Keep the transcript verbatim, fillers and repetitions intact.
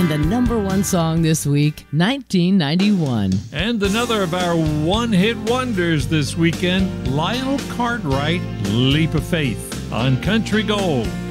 And the number one song this week, nineteen ninety-one. And another of our one-hit wonders this weekend, Lyle Cartwright, Leap of Faith on Country Gold.